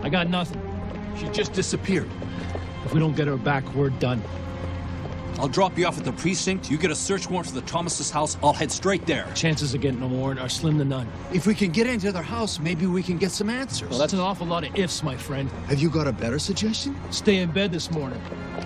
I got nothing. She just disappeared. If we don't get her back, we're done. I'll drop you off at the precinct. You get a search warrant for the Thomas's house. I'll head straight there. Chances of getting a warrant are slim to none. If we can get into their house, maybe we can get some answers. Well, that's an awful lot of ifs, my friend. Have you got a better suggestion? Stay in bed this morning.